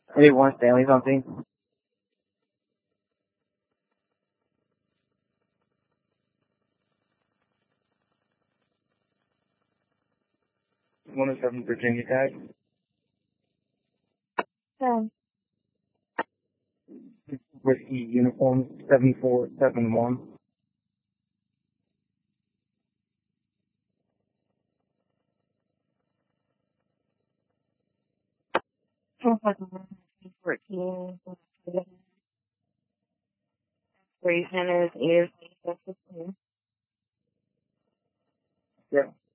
Maybe one Stanley something. One of 7 Virginia tag. 10. Whiskey uniform 7471. Expiration is 8 of 2015. Yeah.